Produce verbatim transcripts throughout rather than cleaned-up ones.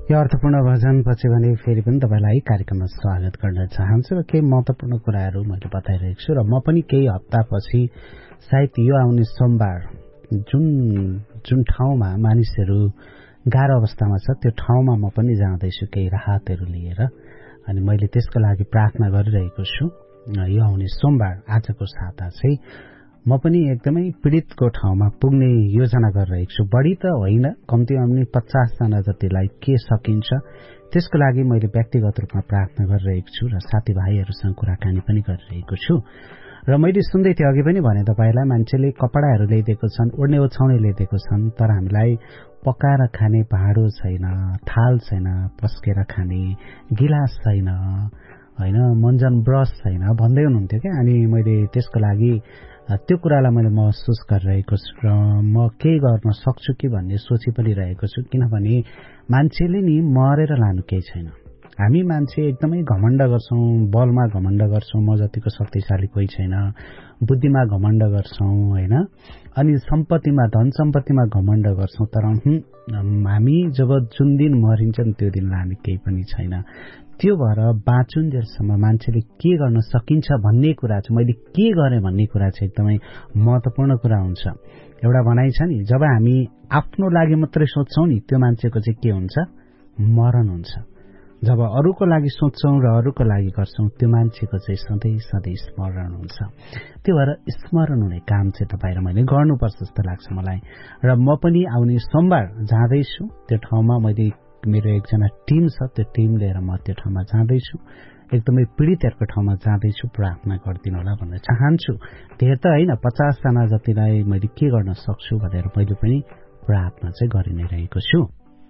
यो अर्थपूर्ण भजनपछि भने फेरि पनि तपाईलाई कार्यक्रममा स्वागत गर्न चाहन्छु र केही महत्वपूर्ण कुराहरू मैले बताइरहेको छु र म पनि केही हप्तापछि सायद यो आउने सोमबार जुन जुन ठाउँमा मानिसहरू गाह्रो अवस्थामा छ त्यो ठाउँमा म पनि जाँदैछु केही राहतहरू लिएर अनि मैले त्यसको लागि प्रार्थना गरिरहेको छु। यो आउने सोमबार आजको साता चाहिँ म पनि एकदमै पीडितको ठाउँमा पुग्ने योजना गरिरहेको छु। बढी त होइन, कम्तीमा पनि पचास जना जतिलाई के सकिन्छ त्यसको लागि मैले व्यक्तिगत रूपमा प्रार्थना गरिरहेको छु र साथीभाइहरूसँग कुराकानी पनि गरिरहेको छु। र मैले सुन्दै थिएँ अघि पनि भने तपाईलाई मान्छेले कपडाहरू ल्याइदिएको छन्, ओड्ने ओछ्याउने ल्याइदिएको छन्, तर हामीलाई पकाएर खाने भाँडो छैन, थाल छैन, पस्केर खाने गिलास छैन, होइन मन्जन ब्रस छैन भन्दै हुनुहुन्थ्यो क्या। अनि मैले त्यसको लागि त्यो कुरालाई मैले महसुस गरिरहेको छु र म के गर्न सक्छु कि भन्ने सोची पनि रहेको छु। किनभने मान्छेले नि मरेर लानु केही छैन। हामी मान्छे एकदमै घमण्ड गर्छौं, बलमा घमण्ड गर्छौं, म जतिको शक्तिशाली कोही छैन, बुद्धिमा घमण्ड गर्छौं, होइन, अनि सम्पत्तिमा धन सम्पत्तिमा घमण्ड गर्छौं। तर हामी जब जुन दिन मरिन्छ नि त्यो दिन हामी केही पनि छैन। त्यो भएर बाँचुन्जेलसम्म मान्छेले के गर्न सकिन्छ भन्ने कुरा चाहिँ मैले के गरेँ भन्ने कुरा चाहिँ एकदमै महत्वपूर्ण कुरा हुन्छ। एउटा भनाइ छ नि, जब हामी आफ्नो लागि मात्रै सोच्छौं नि त्यो मान्छेको चाहिँ के हुन्छ, मरण हुन्छ। जब अरूको लागि सोच्छौं र अरूको लागि गर्छौं त्यो मान्छेको चाहिँ सधैँ सधैँ स्मरण हुन्छ। त्यो भएर स्मरण हुने काम चाहिँ तपाईँ र मैले गर्नुपर्छ जस्तो लाग्छ मलाई। र म पनि आउने सोमबार जाँदैछु त्यो ठाउँमा। मैले मेरो एकजना टिम छ, त्यो टिम लिएर म त्यो ठाउँमा जाँदैछु, एकदमै पीडितहरूको ठाउँमा जाँदैछु। प्रार्थना गरिदिनु होला भन्न चाहन्छु। धेर त होइन, पचासजना जतिलाई मैले के गर्न सक्छु भनेर मैले पनि प्रार्थना चाहिँ गरि नै रहेको छु।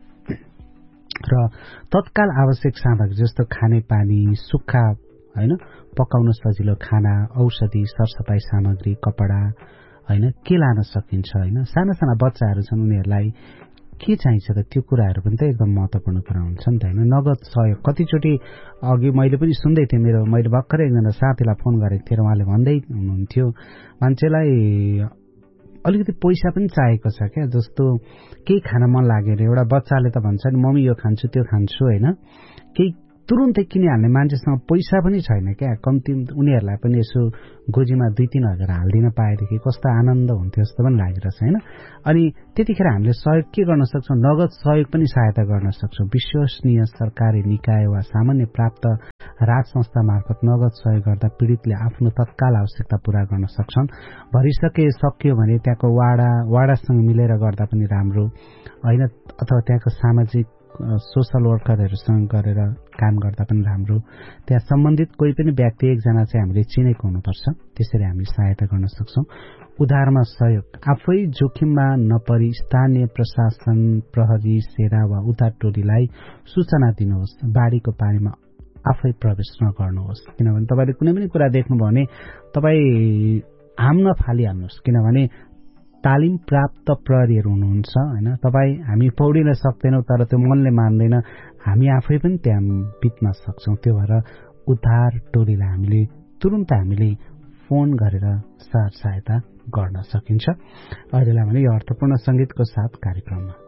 र तत्काल आवश्यक सामग्री जस्तो खाने पानी, सुक्खा, होइन, पकाउन सजिलो खाना, औषधि, सरसफाई सामग्री, कपडा, होइन, के लान सकिन्छ, होइन, साना साना बच्चाहरू छन् उनीहरूलाई के चाहिन्छ त त्यो कुराहरू पनि त एकदम महत्वपूर्ण कुरा हुन्छ नि त, होइन। नगद सहयोग कतिचोटि अघि मैले पनि सुन्दै थिएँ, मेरो मैले भर्खरै एकजना साथीलाई फोन गरेको थिएँ र उहाँले भन्दै हुनुहुन्थ्यो मान्छेलाई अलिकति पैसा पनि चाहिएको छ क्या। जस्तो केही खान मन लागेर एउटा बच्चाले त भन्छ नि मम्मी यो खान्छु त्यो खान्छु, होइन, केही तुरुन्तै किनिहाल्ने मान्छेसँग पैसा पनि छैन क्या। कम्ती उनीहरूलाई पनि यसो गोजीमा दुई तीन हजार हालिदिन पाएदेखि कस्तो आनन्द हुन्थ्यो जस्तो पनि लागिरहेछ, होइन। अनि त्यतिखेर हामीले सहयोग के गर्न सक्छौँ, नगद सहयोग पनि सहायता गर्न सक्छौँ। विश्वसनीय सरकारी निकाय वा सामान्य प्राप्त राज संस्था मार्फत नगद सहयोग गर्दा पीडितले आफ्नो तत्काल आवश्यकता पूरा गर्न सक्छन्। भरिसके सकियो भने त्यहाँको वाडा वाडासँग मिलेर गर्दा पनि राम्रो, होइन, अथवा त्यहाँको सामाजिक सोशल वर्करहरूसँग गरेर काम गर्दा पनि राम्रो। त्यहाँ सम्बन्धित कोही पनि व्यक्ति एकजना चाहिँ हामीले चिनेको हुनुपर्छ, त्यसरी हामी सहायता गर्न सक्छौँ। उधारमा सहयोग, आफै जोखिममा नपरी स्थानीय प्रशासन, प्रहरी, सेना वा उद्धार टोलीलाई सूचना दिनुहोस्। बाढीको पानीमा आफै प्रवेश नगर्नुहोस्, किनभने तपाईँले कुनै पनि कुरा देख्नुभयो भने तपाईँ हाम नफालिहाल्नुहोस्, किनभने तालिम प्राप्त प्रहरीहरू हुनुहुन्छ, होइन। तपाईँ हामी पौडिन सक्दैनौँ तर त्यो मनले मान्दैन, हामी आफै पनि त्यहाँ बित्न सक्छौँ। त्यो भएर उद्धार टोलीलाई हामीले तुरुन्त हामीले फोन गरेर सहायता गर्न सकिन्छ। अहिलेलाई भने यो अर्थपूर्ण संगीतको साथ कार्यक्रममा